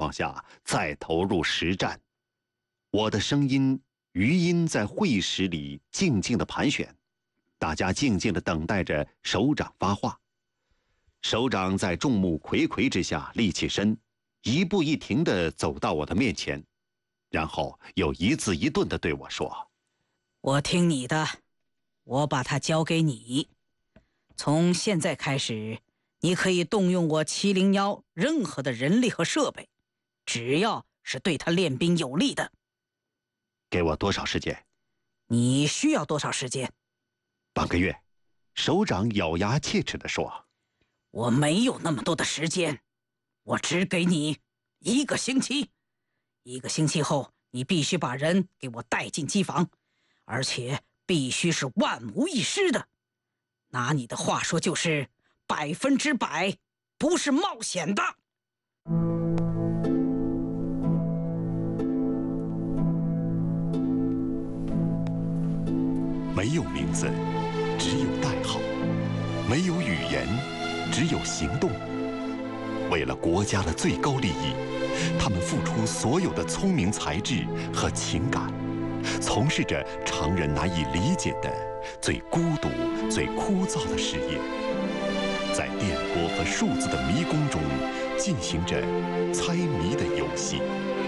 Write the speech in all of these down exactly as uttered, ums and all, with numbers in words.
况下再投入实战。我的声音余音在会议室里静静地盘旋，大家静静地等待着首长发话。首长在众目睽睽之下立起身，一步一停地走到我的面前，然后又一字一顿地对我说： 我听你的，我把它交给你。从现在开始，你可以动用我七零幺任何的人力和设备，只要是对他练兵有利的。 给我多少时间？ 你需要多少时间？ 半个月。首长咬牙切齿地说： 我没有那么多的时间，我只给你一个星期。一个星期后，你必须把人给我带进机房，而且必须是万无一失的。拿你的话说，就是百分之百不是冒险的。 没有名字，只有代号；没有语言，只有行动。为了国家的最高利益，他们付出所有的聪明才智和情感，从事着常人难以理解的最孤独、最枯燥的事业，在电波和数字的迷宫中进行着猜谜的游戏。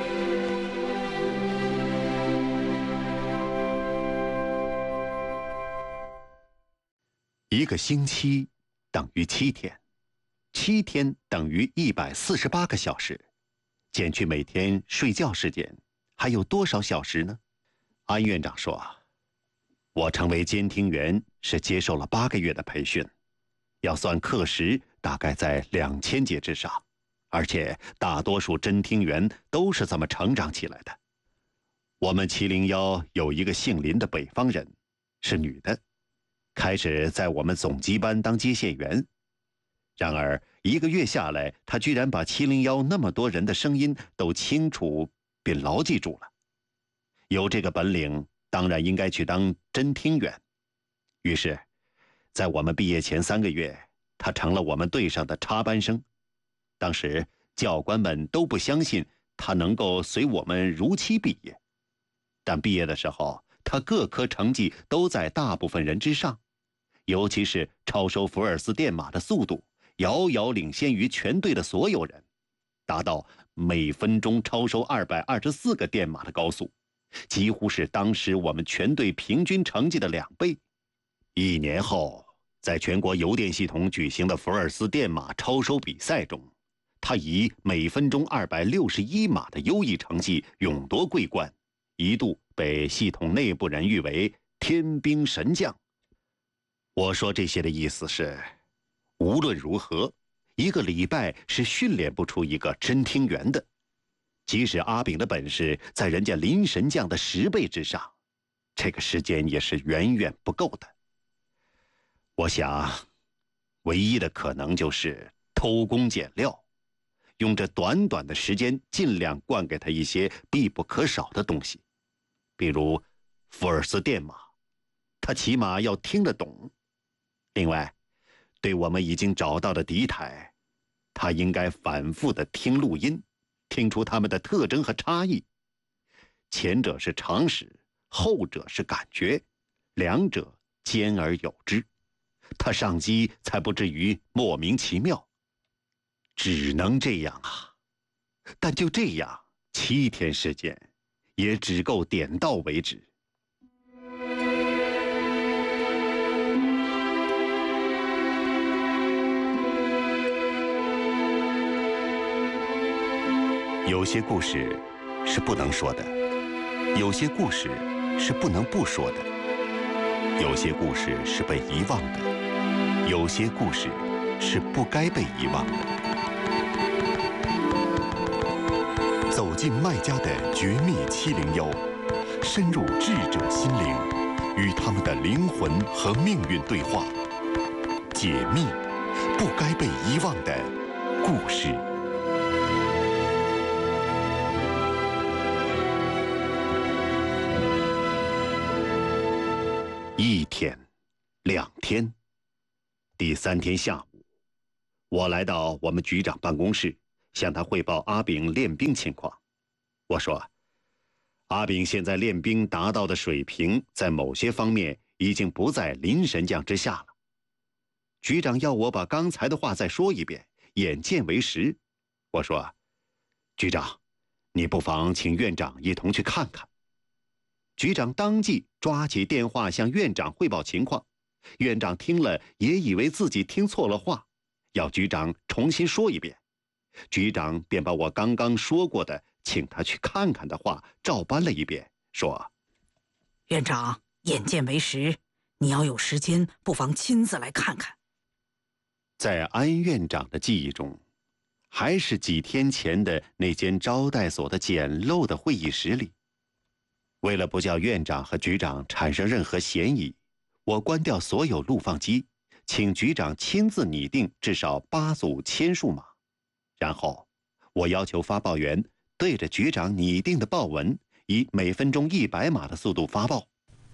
一个星期等于七天，七天等于一百四十八个小时，减去每天睡觉时间，还有多少小时呢？安院长说，我成为监听员是接受了八个月的培训，要算课时大概在两千节之上，而且大多数侦听员都是这么成长起来的。我们七零一有一个姓林的北方人，是女的，开始在我们总机班当接线员，然而一个月下来，她居然把七零一那么多人的声音都清楚并牢记住了。有这个本领，当然应该去当侦听员。于是，在我们毕业前三个月，她成了我们队上的插班生。当时教官们都不相信她能够随我们如期毕业，但毕业的时候，她各科成绩都在大部分人之上，尤其是超收福尔斯电码的速度，遥遥领先于全队的所有人，达到每分钟超收二百二十四个电码的高速，几乎是当时我们全队平均成绩的两倍。一年后，在全国邮电系统举行的福尔斯电码超收比赛中，他以每分钟二百六十一码的优异成绩勇夺桂冠，一度被系统内部人誉为天兵神将。我说这些的意思是，无论如何，一个礼拜是训练不出一个侦听员的，即使阿炳的本事在人家林神将的十倍之上，这个时间也是远远不够的。我想，唯一的可能就是偷工减料，用这短短的时间尽量灌给他一些必不可少的东西，比如福尔斯电码，他起码要听得懂。另外，对我们已经找到的敌台，他应该反复的听录音，听出他们的特征和差异。前者是常识，后者是感觉，两者兼而有之，他上机才不至于莫名其妙。只能这样啊，但就这样，七天时间，也只够点到为止。有些故事是不能说的，有些故事是不能不说的，有些故事是被遗忘的，有些故事是不该被遗忘的。走进麦家的绝密七零幺，深入智者心灵，与他们的灵魂和命运对话，解密不该被遗忘的故事。一天，两天，第三天下午，我来到我们局长办公室， 向他汇报阿炳练兵情况。我说，阿炳现在练兵达到的水平，在某些方面已经不在林神将之下了。局长要我把刚才的话再说一遍，眼见为实。我说，局长，你不妨请院长一同去看看。局长当即抓起电话向院长汇报情况。院长听了也以为自己听错了话，要局长重新说一遍。局长便把我刚刚说过的请他去看看的话照搬了一遍，说： 院长，眼见为实，你要有时间不妨亲自来看看。 在安院长的记忆中，还是几天前的那间招待所的简陋的会议室里。为了不叫院长和局长产生任何嫌疑，我关掉所有录放机，请局长亲自拟定至少八组千数码，然后我要求发报员对着局长拟定的报文，以每分钟一百码的速度发报。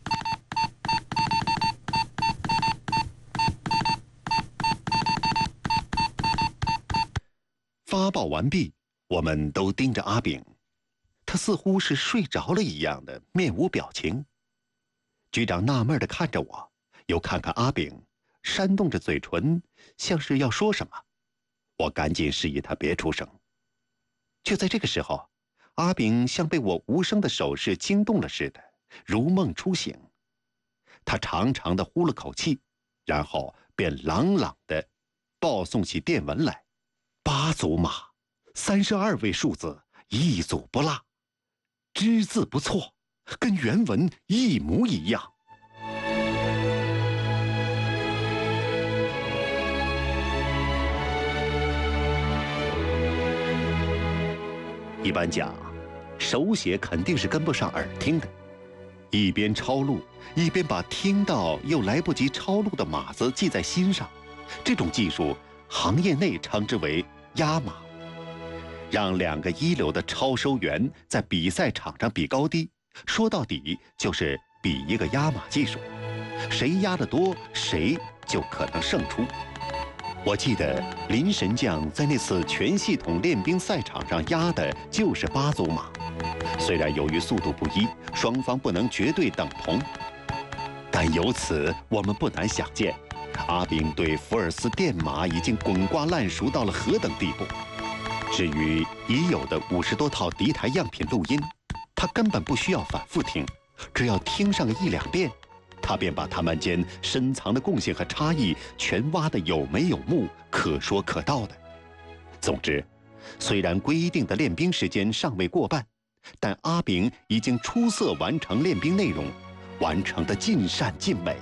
发报完毕，我们都盯着阿炳，他似乎是睡着了一样的，面无表情。局长纳闷地看着我，又看看阿炳，扇动着嘴唇，像是要说什么。我赶紧示意他别出声。就在这个时候，阿炳像被我无声的手势惊动了似的，如梦初醒。他长长的呼了口气，然后便朗朗地报送起电文来。八组码，三十二位数字，一组不落，只字不错，跟原文一模一样。一般讲，手写肯定是跟不上耳听的，一边抄录，一边把听到又来不及抄录的码子记在心上，这种技术行业内称之为压码。让两个一流的抄收员在比赛场上比高低，说到底就是比一个压码技术，谁压得多，谁就可能胜出。我记得林神将在那次全系统练兵赛场上压的就是八组码，虽然由于速度不一，双方不能绝对等同，但由此我们不难想见，阿炳对福尔斯电码已经滚瓜烂熟到了何等地步。至于已有的五十多套敌台样品录音，他根本不需要反复听，只要听上个一两遍，他便把他们间深藏的共性和差异全挖得有眉有目，可说可道的。总之，虽然规定的练兵时间尚未过半，但阿炳已经出色完成练兵内容，完成得尽善尽美。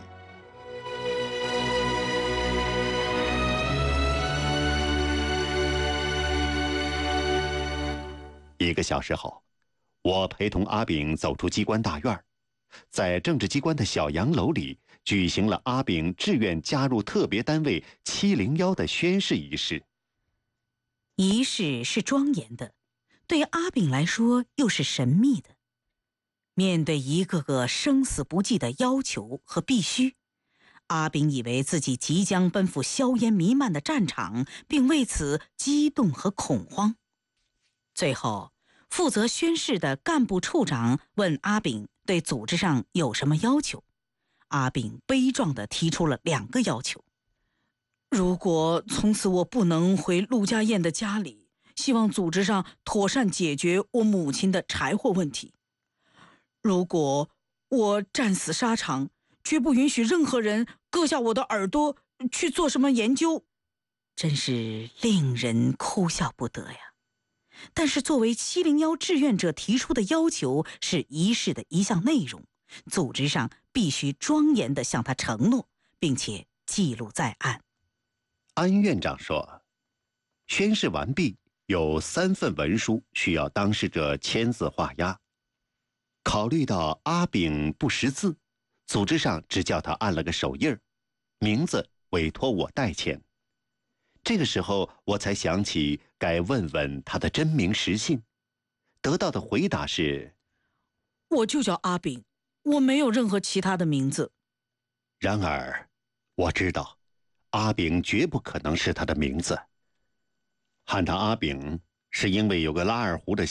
一个小时后，我陪同阿炳走出机关大院，在政治机关的小洋楼里举行了阿炳志愿加入特别单位七零一的宣誓仪式。 仪式是庄严的，对阿炳来说又是神秘的。面对一个个生死不计的要求和必须，阿炳以为自己即将奔赴硝烟弥漫的战场，并为此激动和恐慌。最后，负责宣誓的干部处长问阿炳对组织上有什么要求。阿炳悲壮地提出了两个要求：如果从此我不能回陆家燕的家里，希望组织上妥善解决我母亲的柴火问题；如果我战死沙场，绝不允许任何人割下我的耳朵去做什么研究。真是令人哭笑不得呀。但是作为七零一志愿者提出的要求是仪式的一项内容，组织上必须庄严地向他承诺，并且记录在案。 安院长说，宣誓完毕，有三份文书需要当事者签字画押。考虑到阿炳不识字，组织上只叫他按了个手印儿，名字委托我代签。这个时候我才想起该问问他的真名实姓，得到的回答是： 我就叫阿炳，我没有任何其他的名字。 然而我知道阿炳绝不可能是他的名字。喊他阿炳是因为有个拉二胡的